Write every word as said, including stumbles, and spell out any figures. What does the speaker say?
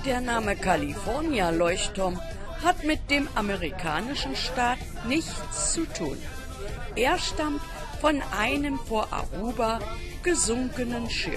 Der Name California-Leuchtturm hat mit dem amerikanischen Staat nichts zu tun. Er stammt von einem vor Aruba gesunkenen Schiff.